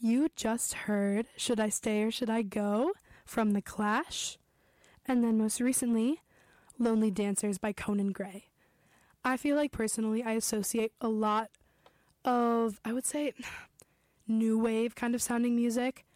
You just heard Should I Stay or Should I Go from The Clash. And then most recently, Lonely Dancers by Conan Gray. I feel like personally I associate a lot of, I would say, new wave kind of sounding music